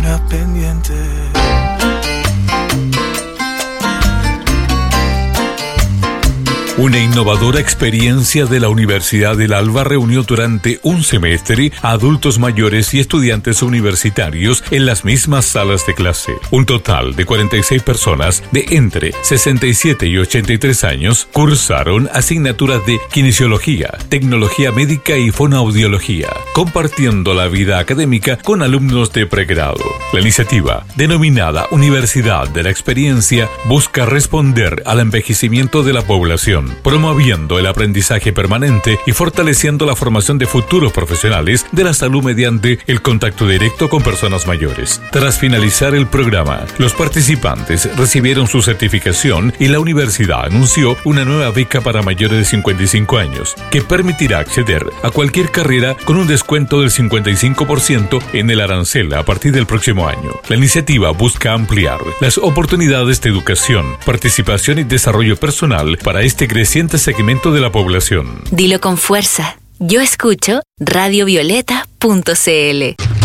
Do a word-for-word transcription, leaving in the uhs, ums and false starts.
tenga pendiente. Una innovadora experiencia de la Universidad del Alba reunió durante un semestre a adultos mayores y estudiantes universitarios en las mismas salas de clase. Un total de cuarenta y seis personas de entre sesenta y siete y ochenta y tres años cursaron asignaturas de kinesiología, tecnología médica y fonoaudiología, compartiendo la vida académica con alumnos de pregrado. La iniciativa, denominada Universidad de la Experiencia, busca responder al envejecimiento de la población, promoviendo el aprendizaje permanente y fortaleciendo la formación de futuros profesionales de la salud mediante el contacto directo con personas mayores. Tras finalizar el programa, los participantes recibieron su certificación y la universidad anunció una nueva beca para mayores de cincuenta y cinco años, que permitirá acceder a cualquier carrera con un descuento del cincuenta y cinco por ciento en el arancel a partir del próximo año. La iniciativa busca ampliar las oportunidades de educación, participación y desarrollo personal para este creciente segmento de la población. Dilo con fuerza. Yo escucho radio violeta punto c l.